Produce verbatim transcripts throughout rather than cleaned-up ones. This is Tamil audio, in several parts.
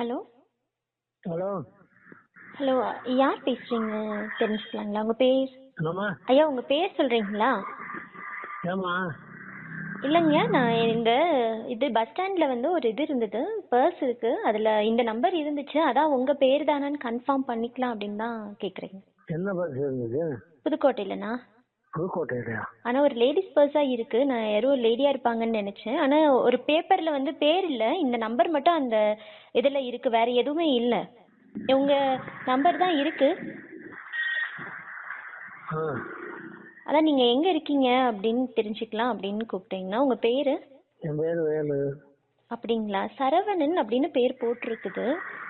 ஹலோ ஹலோ ஹலோ யார் பேசுறீங்க தெரிஞ்சுக்கலாங்களா? உங்க பேர் என்னம்மா? ஐயா, உங்க பேர் சொல்றீங்களா? ஏம்மா? இல்லைங்க, நான் இந்த இது பஸ் ஸ்டாண்ட்ல வந்து ஒரு இது இருந்தது, பர்ஸ் இருக்கு, அதுல இந்த நம்பர் இருந்துச்சு, அதான் உங்க பேர் தானான்னு கன்ஃபார்ம் பண்ணிக்கலாம் அப்படின்னு தான் கேக்குறேங்க. என்ன பஸ் இருந்தது? புதுக்கோட்டையிலண்ணா. புதுக்கோட்டையிலையா? ஆனா ஒரு லேடிஸ் பர்ஸா இருக்கு, நான் யாரோ லேடியா இருப்பாங்கன்னு நினைச்சேன். ஆனா ஒரு பேப்பர்ல வந்து பேர் இல்ல, இந்த நம்பர் மட்டும் அந்த இதுல இருக்கு, வேற எதுவுமே இல்ல. உங்க நம்பர் தான் இருக்கு. ஆ, அதான் நீங்க எங்க இருக்கீங்க அப்படின்னு தெரிஞ்சுக்கலாம் அப்படின்னு கூப்பிட்டீங்கன்னா. உங்க பேரு? என் பேர் வேலு. அப்படிங்களா? சரவணன் அப்படின்னு பேர் போட்டிருக்குது.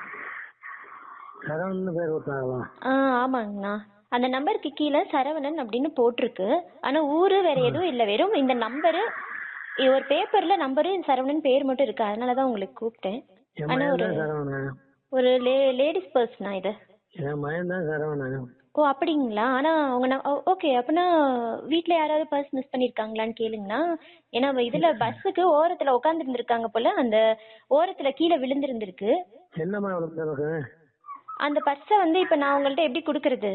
சரவணன் பேர் விட்டாங்களா? ஆ ஆமாங்கண்ணா, அந்த நம்பருக்கு கீழே சரவணன் அப்படின்னு போட்டிருக்கு. ஆனா ஊரு வேற எதுவும் இல்லை, வெறும் இந்த நம்பரு, ஒரு பேப்பர்ல நம்பரு சரவணன் பேர் மட்டும் இருக்கு, அதனாலதான் உங்களுக்கு கூப்பிட்டேன். என் ஆனா மயன் ஒரு தான் சரவணன். ஒரு லே லேடிஸ் பர்சனா இது? என் மயன் தான் சரவணன். ஓ அப்படிங்களா? ஆனா அவங்க ஓகே, அப்படின்னா வீட்ல யாராவது பர்ஸ் மிஸ் பண்ணிருக்காங்களான்னு கேளுங்கண்ணா. ஏன்னா இதுல பஸ்ஸுக்கு ஓரத்துல உட்கார்ந்து இருந்திருக்காங்க போல, அந்த ஓரத்துல கீழே விழுந்திருந்திருக்கு. என்னம்மா விழுந்து எனக்கு? அந்த பர்ஸை வந்து இப்ப நான் உங்கள்ட்ட எப்படி கொடுக்கறது?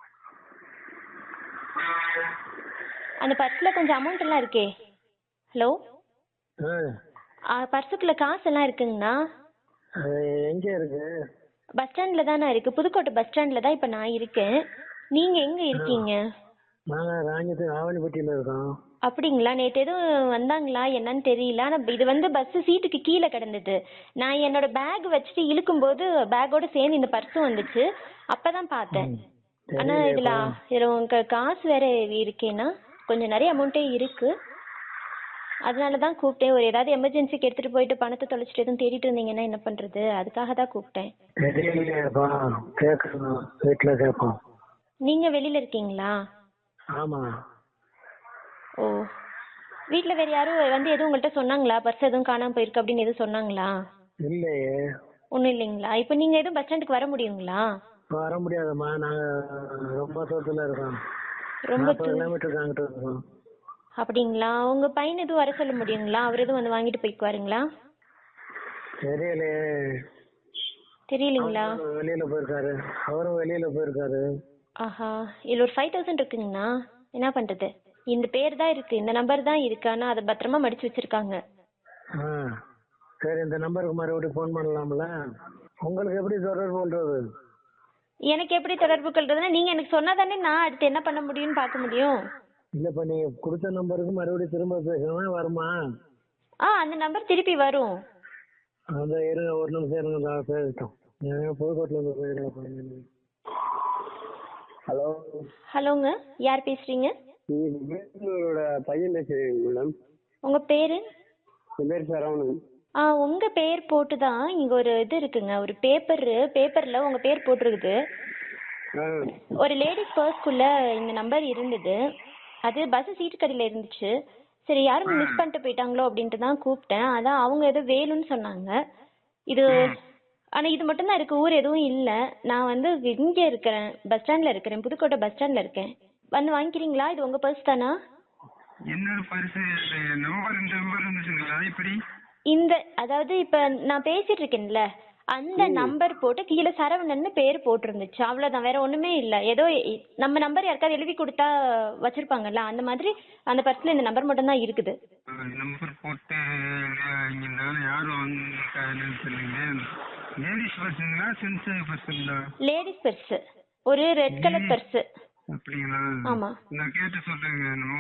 அந்த பர்ஸ்ல கொஞ்சம் அமௌண்ட் எல்லாம் இருக்கே. ஹலோ, ஆ, பர்ஸுக்குள்ள காசு எல்லாம் இருக்குங்கண்ணா. அது எங்க இருக்கு? பஸ் ஸ்டாண்ட்ல தானே இருக்கு, புதுக்கோட்டை பஸ் ஸ்டாண்ட்ல தான் இப்ப நான் இருக்கேன். நீங்க எங்க இருக்கீங்க? நாங்க ராணியத்து ஆவணிப்பட்டியில இருக்கோம். அப்படிங்களா? நேற்று எதுவும் வந்தாங்களா என்னன்னு தெரியல. ஆனா இது வந்து பஸ் சீட்டுக்கு கீழே கிடந்தது. நான் என்னோட பேக் வச்சுட்டு இழுக்கும் போது பேக்கோட சேர்ந்து இந்த பர்ஸும் வந்துச்சு, அப்பதான் பார்த்தேன். ஆனா இதுல இதுல உங்க காசு வேற இருக்கேன்னா, கொஞ்சம் நிறைய அமௌண்ட்டே இருக்கு, அதனாலதான் கூப்பிட்டேன். ஒரு ஏதாவது எமர்ஜென்சிக்கு எடுத்துட்டு போயிட்டு பணத்தை தொலைச்சிட்டு எதுவும் தேடிட்டு இருந்தீங்கன்னா என்ன பண்றது, அதுக்காக தான் கூப்பிட்டேன். வீட்டுல கேட்போம். நீங்க வெளியில இருக்கீங்களா? ஆமா. ஓ, வீட்ல வேற யாரும் வந்து எதுவும் உங்கள்கிட்ட சொன்னாங்களா, பர்ஸ் எதுவும் காணாம போயிருக்கு அப்படின்னு எதுவும் சொன்னாங்களா? இல்லையே. ஒண்ணும் இல்லைங்களா? இப்ப நீங்க எதுவும் பஸ் ஸ்டாண்டுக்கு வர முடியுங்களா? வர முடியாதும்மா, நாங்க ரொம்ப தூரத்துல இருக்கோம். ரொம்ப நாற்பது கிலோமீட்டர் அங்கிட்டு இருக்கோம். அப்படிங்களா? உங்க பையன் எதுவும் வர சொல்ல முடியுங்களா? அவர் எதுவும் வந்து வாங்கிட்டு போய்க்குவாருங்களா? தெரியலையே. தெரியலீங்களா? வெளியில போயிருக்காரு, அவரும் வெளியில போயிருக்காரு. ஆஹா, இதுல ஒரு ஃபைவ் தௌசண்ட் இருக்குங்கண்ணா, என்ன பண்றது? இந்த பேர் தான் இருக்கு, இந்த நம்பர் தான் இருக்கு, ஆனா அதை பத்திரமா மடிச்சு வச்சிருக்காங்க. ஆ, சரி, இந்த நம்பருக்கு மறுபடியும் ஃபோன் பண்ணலாம்ல? உங்களுக்கு எப்படி தொடர்பு பண்றது? எனக்கு எப்படி தொடர்பு கொள்றதுன்னா, நீங்க எனக்கு சொன்னா தானே நான் அடுத்து என்ன பண்ண முடியும்னு பார்க்க முடியும். இல்லப்ப நீங்க கொடுத்த நம்பருக்கு மறுபடியும் திரும்ப பேசணும், வருமா? ஆ, அந்த நம்பர் திருப்பி வரும். அந்த இருங்க, ஒரு நிமிஷம் இருங்க, நான் பேசிட்டோம். புதுக்கோட்டையில இருந்து போயிருக்கேன். ஹலோ. ஹலோங்க, யார் பேசுறீங்க? பேங்களூரோட பையன் பேசுறேன் மேடம். உங்க பேரு? என் பேர் சரவணன். ஆ, உங்க பேர் போட்டுதான் இங்க ஒரு இது இருக்குங்க, ஒரு பேப்பர் பேப்பர்ல உங்க பேர் போட்டிருக்குது. ஒரு லேடிஸ் பர்ஸ்க்குள்ள இந்த நம்பர் இருந்தது, அது பஸ் சீட்டு கடையில இருந்துச்சு. சரி, யாரும் மிஸ் பண்ணிட்டு போயிட்டாங்களோ அப்படின்ட்டு தான் கூப்பிட்டேன். அதான் அவங்க ஏதோ வேலுன்னு சொன்னாங்க. இது ஆனா இது மட்டும் தான் இருக்கு, ஊர் எதுவும் இல்ல. நான் வந்து இங்க இருக்கிறேன், பஸ் ஸ்டாண்ட்ல இருக்கிறேன், புதுக்கோட்டை பஸ் ஸ்டாண்ட்ல இருக்கேன். வந்து வாங்கிக்கிறீங்களா? இது உங்க பர்ஸ் தானா? என்னோட பர்ஸ் நம்பர் இந்த நம்பர் இருந்துச்சுங்களா? இப்படி இந்த அதாவது இப்ப நான் பேசிட்டு இருக்கேன்ல, அந்த நம்பர் போட்டு கீழே சரவணன் பேர் போட்டிருந்துச்சு, அவ்வளவுதான், வேற ஒண்ணுமே இல்ல. ஏதோ நம்ம நம்பர் யாருக்காவது எழுதி கொடுத்தா வச்சிருப்பாங்கல்ல, அந்த மாதிரி அந்த பர்ஸ்ல இந்த நம்பர் மட்டும் தான் இருக்குது. நம்பர் போட்டு இங்க யாரும் வாங்கிட்டாங்கன்னு தெரியல. Ladies பர்ஸுங்களா gents பர்ஸுங்களா? லேடிஸ் பர்ஸ், ஒரு ரெட் கலர் பர்ஸ். அப்படிங்களா? ஆமா. நான் கேட்டு சொல்றேங்க.